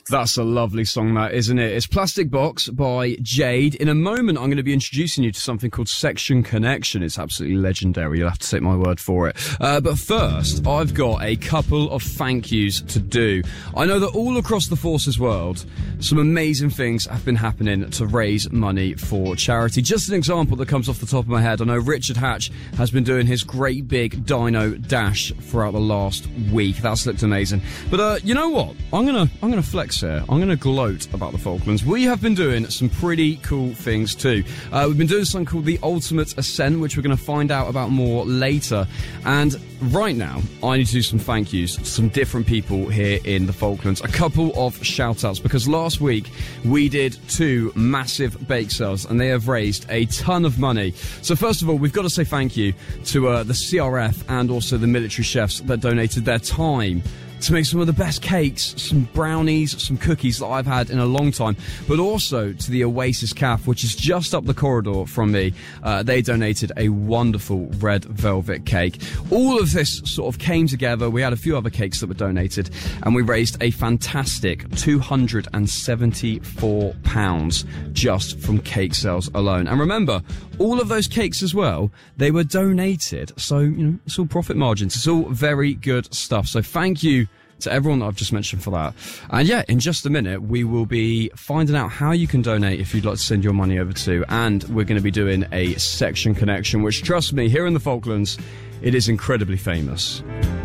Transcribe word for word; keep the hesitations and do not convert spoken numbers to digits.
That's a lovely song, that, isn't it? It's Plastic Box by Jade. In a moment, I'm going to be introducing you to something called Section Connection. It's absolutely legendary. You'll have to take my word for it. Uh, but first, I've got a couple of thank yous to do. I know that all across the Forces world, some amazing things have been happening to raise money for charity. Just an example that comes off the top of my head. I know Richard Hatch has been doing his great big Dino Dash throughout the last week. That's looked amazing. But uh, you know what? I'm going to I'm going to flex here. I'm going to gloat about the Falklands. We have been doing some pretty cool things too. Uh, we've been doing something called the Ultimate Ascent, which we're going to find out about more later. And right now, I need to do some thank yous to some different people here in the Falklands. A couple of shout outs, because last week we did two massive bake sales and they have raised a ton of money. So first of all, we've got to say thank you to uh, the C R F and also the military chefs that donated their time to make some of the best cakes, some brownies, some cookies that I've had in a long time, but also to the Oasis Cafe, which is just up the corridor from me. Uh, they donated a wonderful red velvet cake. All of this sort of came together. We had a few other cakes that were donated, and we raised a fantastic two hundred seventy-four pounds just from cake sales alone. And remember, all of those cakes as well, they were donated. So, you know, it's all profit margins. It's all very good stuff. So thank you to everyone that I've just mentioned for that. And yeah, in just a minute, we will be finding out how you can donate if you'd like to send your money over to. And we're going to be doing a Section Connection, which, trust me, here in the Falklands, it is incredibly famous.